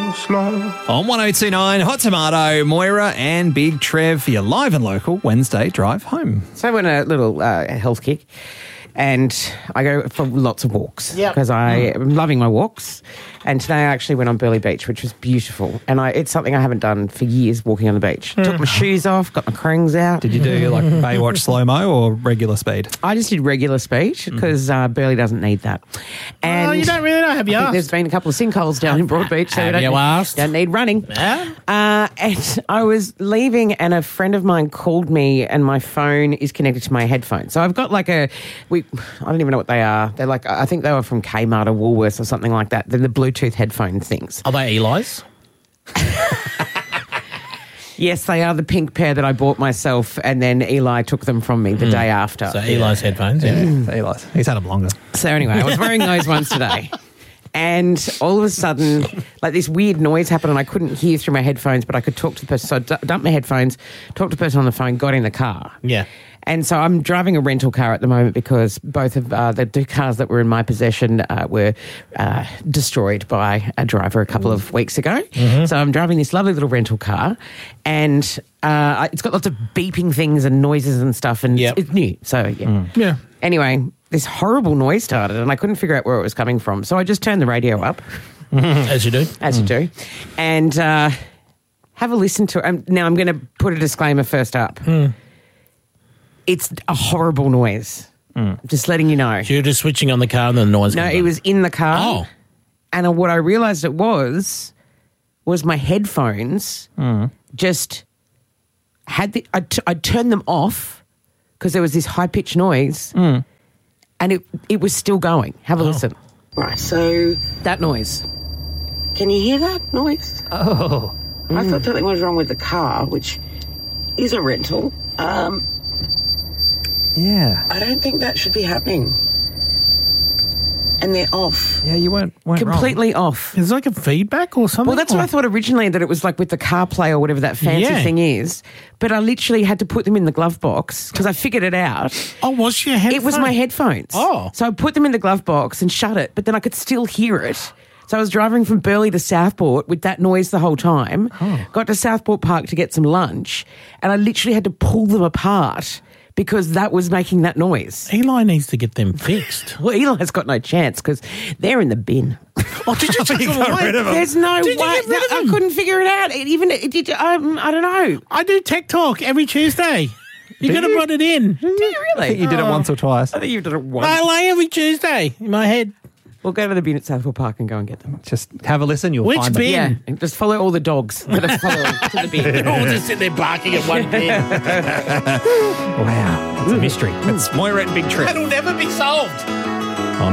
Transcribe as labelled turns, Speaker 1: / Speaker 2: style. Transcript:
Speaker 1: slow.
Speaker 2: On 1029 Hot Tomato, Moira and Big Trev for your live and local Wednesday drive home.
Speaker 3: So I went a little health kick, and I go for lots of walks
Speaker 4: Yep.
Speaker 3: because I'm loving my walks. And today I actually went on Burleigh Beach, which was beautiful. And it's something I haven't done for years, walking on the beach. Took my shoes off, got my crangs out.
Speaker 2: Did you do like Baywatch slow-mo or regular speed?
Speaker 3: I just did regular speed because Burleigh doesn't need that. And
Speaker 4: you don't really know, have you
Speaker 3: I think
Speaker 4: asked?
Speaker 3: there's been a couple of sinkholes down in Broadbeach, so
Speaker 4: Have
Speaker 3: we
Speaker 4: you asked?
Speaker 3: don't need running.
Speaker 4: Yeah?
Speaker 3: And I was leaving, and a friend of mine called me, and my phone is connected to my headphones. So I've got like I don't even know what they are. They're like, I think they were from Kmart or Woolworths or something like that. They're the Bluetooth headphone things.
Speaker 4: Are they Eli's?
Speaker 3: Yes, they are the pink pair that I bought myself, and then Eli took them from me the day after.
Speaker 4: So Eli's headphones, yeah.
Speaker 2: He's had them longer.
Speaker 3: So anyway, I was wearing those ones today. And all of a sudden, like this weird noise happened, and I couldn't hear through my headphones, but I could talk to the person. So I dumped my headphones, talked to the person on the phone, got in the car.
Speaker 4: Yeah.
Speaker 3: And so I'm driving a rental car at the moment because both of the two cars that were in my possession were destroyed by a driver a couple of weeks ago. So I'm driving this lovely little rental car, and it's got lots of beeping things and noises and stuff, and
Speaker 4: Yep.
Speaker 3: it's new. So, yeah.
Speaker 4: Yeah.
Speaker 3: Anyway, this horrible noise started, and I couldn't figure out where it was coming from. So I just turned the radio up,
Speaker 4: As you do.
Speaker 3: as you do, and have a listen to it. Now I'm going to put a disclaimer first up. It's a horrible noise. Just letting you know.
Speaker 4: So you're just switching on the car and the noise
Speaker 3: No,
Speaker 4: comes
Speaker 3: it
Speaker 4: on.
Speaker 3: was in the car.
Speaker 4: Oh.
Speaker 3: And what I realised it was my headphones just had I turned them off because there was this high-pitched noise and it was still going. Have a listen. Right, so that noise. Can you hear that noise?
Speaker 2: Oh.
Speaker 3: I thought something was wrong with the car, which is a rental.
Speaker 2: Yeah.
Speaker 3: I don't think that should be happening. And they're off.
Speaker 2: Yeah, you weren't
Speaker 3: Completely off.
Speaker 4: Is it like a feedback or something?
Speaker 3: Well, that's what I thought originally, that it was like with the CarPlay or whatever that fancy
Speaker 4: Yeah.
Speaker 3: thing is. But I literally had to put them in the glove box because I figured it out.
Speaker 4: Oh, was your headphone?
Speaker 3: It was my headphones.
Speaker 4: Oh.
Speaker 3: So I put them in the glove box and shut it, but then I could still hear it. So I was driving from Burleigh to Southport with that noise the whole time. Got to Southport Park to get some lunch, and I literally had to pull them apart because that was making that noise.
Speaker 4: Eli needs to get them fixed.
Speaker 3: Well, Eli's got no chance because they're in the bin.
Speaker 4: Oh, did you take them away?
Speaker 3: There's no way.
Speaker 4: Did you get rid of
Speaker 3: I
Speaker 4: them?
Speaker 3: couldn't figure it out. I don't know.
Speaker 4: I do Tech Talk every Tuesday. You could have brought it in.
Speaker 3: Do you really?
Speaker 2: I think you did it once or twice.
Speaker 3: I think you did it once.
Speaker 4: I lay every Tuesday in my head.
Speaker 3: We'll go to the bin at Southport Park and go and get them.
Speaker 2: Just have a listen. You'll
Speaker 4: Which
Speaker 2: find
Speaker 4: bin?
Speaker 3: Yeah, and just follow all the dogs that are following to the bin.
Speaker 4: They're all just sitting there barking at one bin.
Speaker 2: Wow. It's a mystery. It's Moira and Big Trev.
Speaker 4: That'll never be solved.